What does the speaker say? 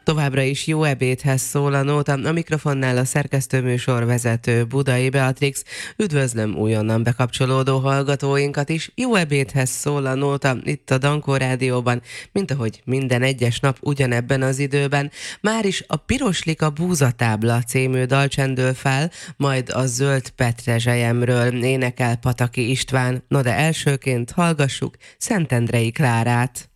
Továbbra is jó ebédhez szól a nóta, a mikrofonnál a szerkesztőműsor vezető Budai Beatrix. Üdvözlöm újonnan bekapcsolódó hallgatóinkat is. Jó ebédhez szól a nóta itt a Dankó Rádióban, mint ahogy minden egyes nap ugyanebben az időben. Már is a Piroslika búzatábla című dal csendül fel, majd a Zöld Petrezselyemről énekel Pataki István. No de elsőként hallgassuk Szentendrei Klárát.